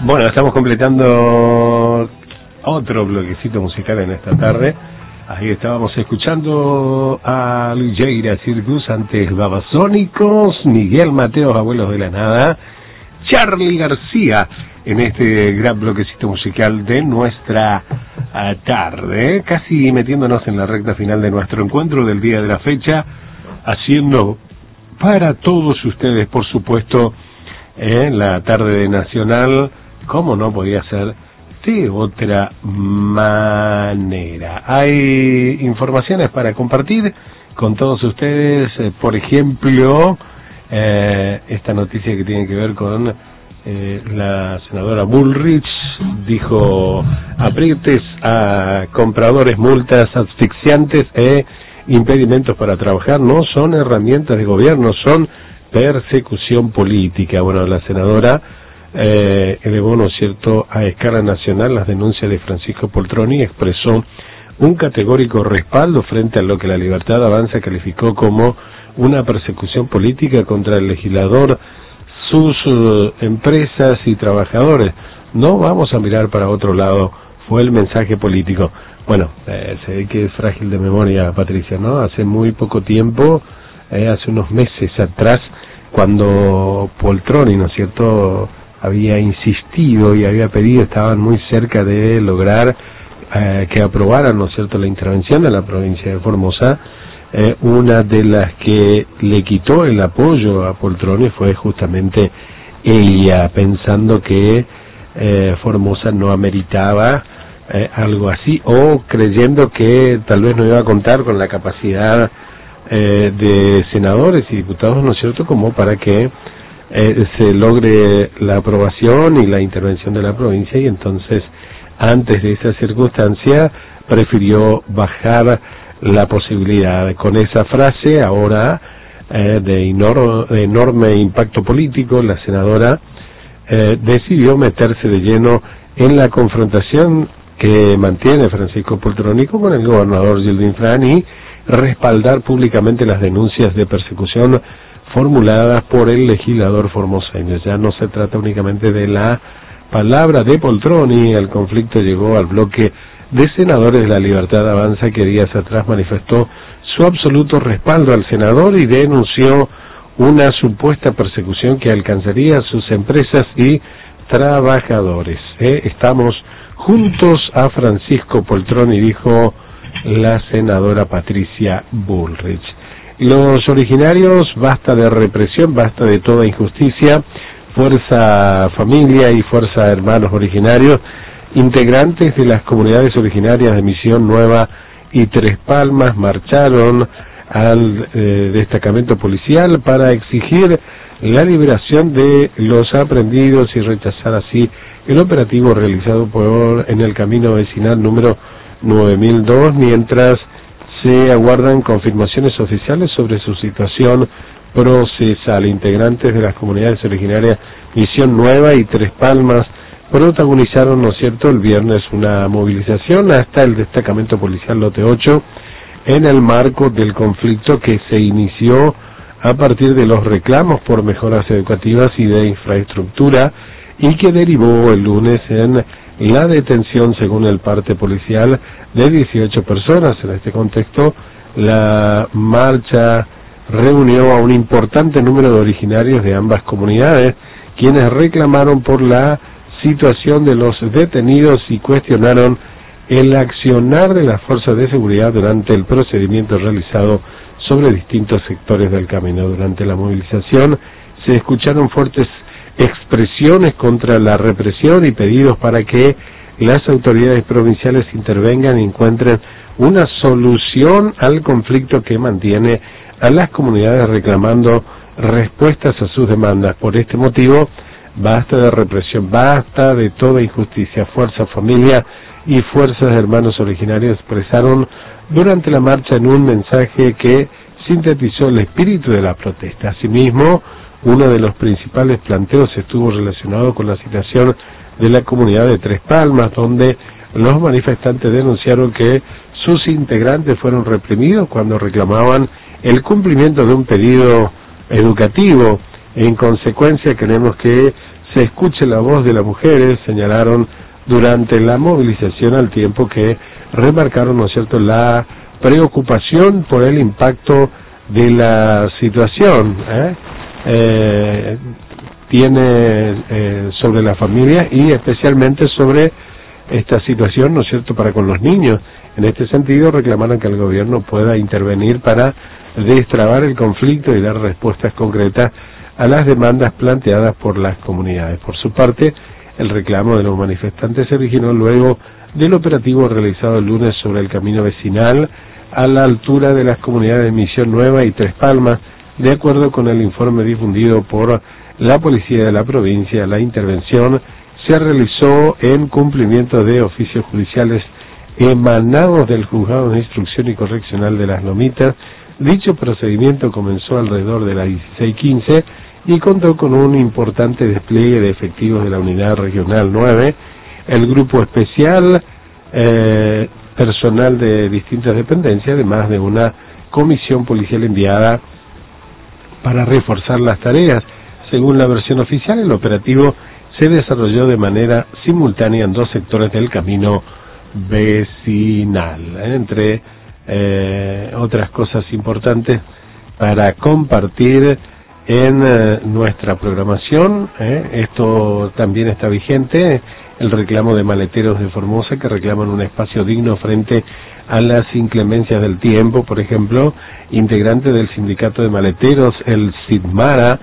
Bueno, estamos completando otro bloquecito musical en esta tarde. Ahí estábamos escuchando a Ligeira Circus, antes Babasónicos, Miguel Mateos, Abuelos de la Nada, Charly García, en este gran bloquecito musical de nuestra tarde, casi metiéndonos en la recta final de nuestro encuentro del día de la fecha, haciendo para todos ustedes, por supuesto, la tarde de Nacional, como no podía ser de otra manera. Hay informaciones para compartir con todos ustedes, por ejemplo, esta noticia que tiene que ver con la senadora Bullrich. Dijo: aprietes a compradores, multas asfixiantes e impedimentos para trabajar no son herramientas de gobierno, son persecución política. Bueno, la senadora elevó, ¿no es cierto?, a escala nacional las denuncias de Francisco Poltroni y expresó un categórico respaldo frente a lo que la Libertad Avanza calificó como una persecución política contra el legislador, sus empresas y trabajadores. No vamos a mirar para otro lado, fue el mensaje político. Bueno, se ve que es frágil de memoria, Patricia, ¿no? Hace muy poco tiempo, hace unos meses atrás, cuando Poltroni, ¿no es cierto?, había insistido y había pedido, estaban muy cerca de lograr que aprobaran, ¿no es cierto?, la intervención de la provincia de Formosa. Una de las que le quitó el apoyo a Poltroni fue justamente ella, pensando que Formosa no ameritaba algo así, o creyendo que tal vez no iba a contar con la capacidad de senadores y diputados, ¿no es cierto?, como para que se logre la aprobación y la intervención de la provincia, y entonces, antes de esa circunstancia, prefirió bajar la posibilidad. Con esa frase, ahora de enorme impacto político, la senadora decidió meterse de lleno en la confrontación que mantiene Francisco Poltroni con el gobernador Gildo Infran y respaldar públicamente las denuncias de persecución formuladas por el legislador formoseño. Ya no se trata únicamente de la palabra de Poltroni. El conflicto llegó al bloque de senadores de la Libertad Avanza, que días atrás manifestó su absoluto respaldo al senador y denunció una supuesta persecución que alcanzaría a sus empresas y trabajadores. Estamos juntos a Francisco Poltroni, dijo la senadora Patricia Bullrich. Los originarios, basta de represión, basta de toda injusticia. Fuerza Familia y Fuerza Hermanos Originarios, integrantes de las comunidades originarias de Misión Nueva y Tres Palmas, marcharon al destacamento policial para exigir la liberación de los aprehendidos y rechazar así el operativo realizado en el camino vecinal número 9002, mientras se aguardan confirmaciones oficiales sobre su situación procesal. Integrantes de las comunidades originarias Misión Nueva y Tres Palmas protagonizaron, ¿no es cierto?, el viernes una movilización hasta el destacamento policial Lote 8 en el marco del conflicto que se inició a partir de los reclamos por mejoras educativas y de infraestructura y que derivó el lunes en la detención, según el parte policial, de 18 personas. En este contexto, la marcha reunió a un importante número de originarios de ambas comunidades, quienes reclamaron por la situación de los detenidos y cuestionaron el accionar de las fuerzas de seguridad durante el procedimiento realizado sobre distintos sectores del camino. Durante la movilización se escucharon fuertes expresiones contra la represión y pedidos para que las autoridades provinciales intervengan y encuentren una solución al conflicto que mantiene a las comunidades reclamando respuestas a sus demandas. Por este motivo, basta de represión, basta de toda injusticia. Fuerza Familia y Fuerzas Hermanos Originarios expresaron durante la marcha en un mensaje que sintetizó el espíritu de la protesta. Asimismo, uno de los principales planteos estuvo relacionado con la situación de la comunidad de Tres Palmas, donde los manifestantes denunciaron que sus integrantes fueron reprimidos cuando reclamaban el cumplimiento de un pedido educativo. En consecuencia, queremos que se escuche la voz de las mujeres, señalaron durante la movilización, al tiempo que remarcaron, ¿no es cierto?, la preocupación por el impacto de la situación tiene sobre la familia y especialmente sobre esta situación, ¿no es cierto?, para con los niños. En este sentido, reclamaron que el gobierno pueda intervenir para destrabar el conflicto y dar respuestas concretas a las demandas planteadas por las comunidades. Por su parte, el reclamo de los manifestantes se originó luego del operativo realizado el lunes sobre el camino vecinal a la altura de las comunidades de Misión Nueva y Tres Palmas. De acuerdo con el informe difundido por la policía de la provincia, la intervención se realizó en cumplimiento de oficios judiciales emanados del Juzgado de Instrucción y Correccional de Las Lomitas. Dicho procedimiento comenzó alrededor de las 16:15 y contó con un importante despliegue de efectivos de la Unidad Regional 9, el Grupo Especial, personal de distintas dependencias, además de una comisión policial enviada para reforzar las tareas. Según la versión oficial, el operativo se desarrolló de manera simultánea en dos sectores del camino vecinal. Entre otras cosas importantes para compartir en nuestra programación, esto también está vigente, el reclamo de maleteros de Formosa que reclaman un espacio digno frente a las inclemencias del tiempo. Por ejemplo, integrantes del sindicato de maleteros, el SIDMARA,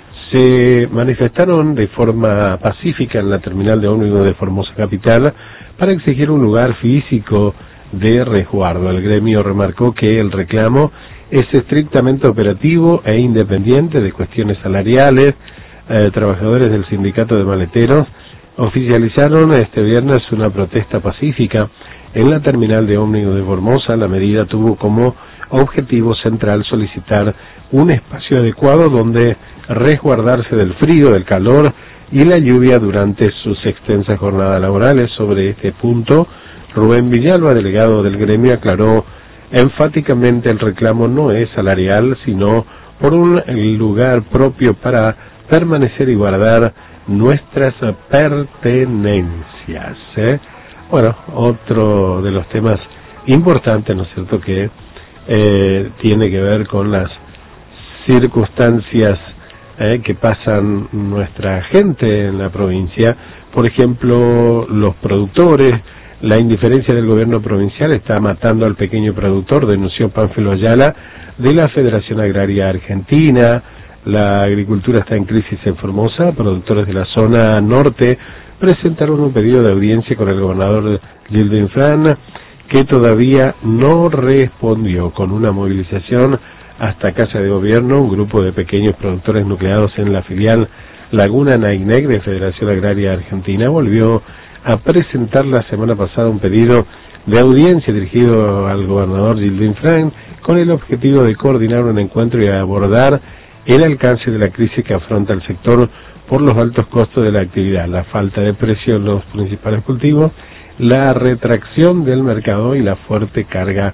se manifestaron de forma pacífica en la terminal de ómnibus de Formosa Capital para exigir un lugar físico de resguardo. El gremio remarcó que el reclamo es estrictamente operativo e independiente de cuestiones salariales. Trabajadores del sindicato de maleteros oficializaron este viernes una protesta pacífica en la terminal de ómnibus de Formosa. La medida tuvo como objetivo central solicitar un espacio adecuado donde resguardarse del frío, del calor y la lluvia durante sus extensas jornadas laborales. Sobre este punto, Rubén Villalba, delegado del gremio, aclaró enfáticamente: el reclamo no es salarial, sino por un lugar propio para permanecer y guardar nuestras pertenencias. Bueno, otro de los temas importantes, ¿no es cierto?, que tiene que ver con las circunstancias que pasan nuestra gente en la provincia. Por ejemplo, los productores. La indiferencia del gobierno provincial está matando al pequeño productor, denunció Pánfilo Ayala de la Federación Agraria Argentina. La agricultura está en crisis en Formosa. Productores de la zona norte presentaron un pedido de audiencia con el gobernador Gildo Infran, que todavía no respondió. Con una movilización hasta Casa de Gobierno, un grupo de pequeños productores nucleados en la filial Laguna Nainec de Federación Agraria Argentina volvió a presentar la semana pasada un pedido de audiencia dirigido al gobernador Gildo Infran con el objetivo de coordinar un encuentro y abordar el alcance de la crisis que afronta el sector por los altos costos de la actividad, la falta de precio en los principales cultivos, la retracción del mercado y la fuerte carga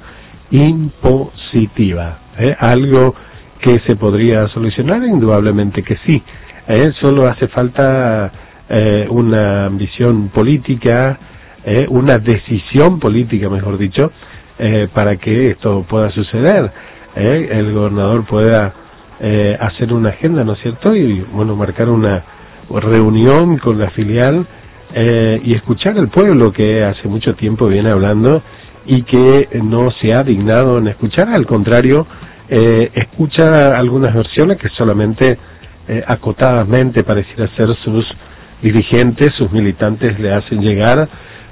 impositiva. Algo que se podría solucionar, indudablemente que sí. Solo hace falta una ambición política, una decisión política, mejor dicho, para que esto pueda suceder. El gobernador pueda hacer una agenda, ¿no es cierto?, y bueno, marcar una reunión con la filial y escuchar al pueblo, que hace mucho tiempo viene hablando y que no se ha dignado en escuchar. Al contrario, escucha algunas versiones que solamente acotadamente pareciera ser sus dirigentes, sus militantes le hacen llegar,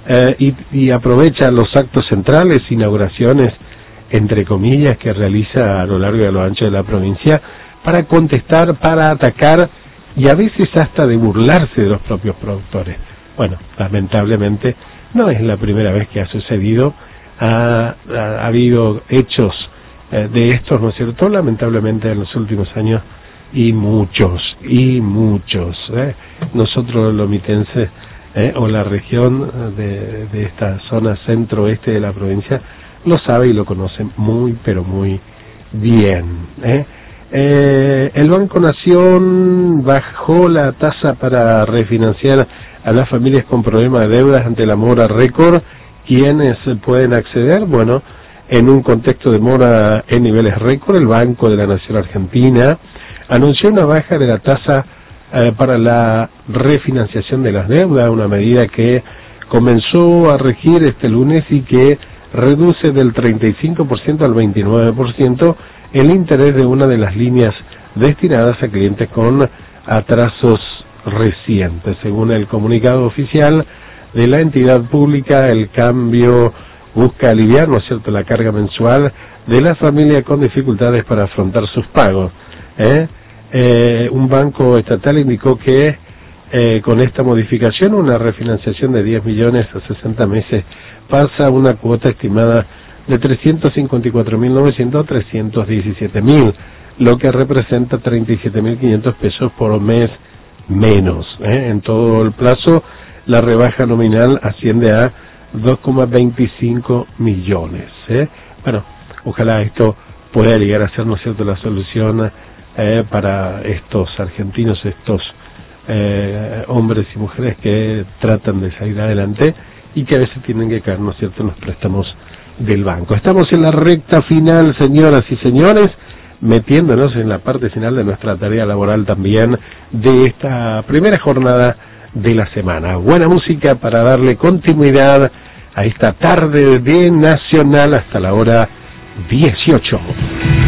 y aprovecha los actos centrales, inauguraciones entre comillas, que realiza a lo largo y a lo ancho de la provincia para contestar, para atacar y a veces hasta de burlarse de los propios productores. Bueno, lamentablemente no es la primera vez que ha sucedido. Ha habido hechos de estos, ¿no es cierto?, lamentablemente en los últimos años, y muchos. Nosotros los lomitenses, o la región de esta zona centro-oeste de la provincia, lo sabe y lo conoce muy, pero muy bien. El Banco Nación bajó la tasa para refinanciar a las familias con problemas de deudas ante la mora récord. ¿Quiénes pueden acceder? Bueno, en un contexto de mora en niveles récord, el Banco de la Nación Argentina anunció una baja de la tasa para la refinanciación de las deudas, una medida que comenzó a regir este lunes y que reduce del 35% al 29% el interés de una de las líneas destinadas a clientes con atrasos recientes. Según el comunicado oficial de la entidad pública, el cambio busca aliviar, ¿no es cierto?, la carga mensual de las familias con dificultades para afrontar sus pagos. Un banco estatal indicó que con esta modificación una refinanciación de 10 millones a 60 meses pasa a una cuota estimada de 354.900 a 317.000, lo que representa 37.500 pesos por mes menos. En todo el plazo, la rebaja nominal asciende a 2,25 millones. Bueno, ojalá esto pueda llegar a ser, ¿no es cierto?, la solución para estos argentinos, estos hombres y mujeres que tratan de salir adelante y que a veces tienen que caer, ¿no es cierto?, en los préstamos del banco. Estamos en la recta final, señoras y señores, metiéndonos en la parte final de nuestra tarea laboral también de esta primera jornada de la semana. Buena música para darle continuidad a esta tarde de Nacional hasta la hora 18.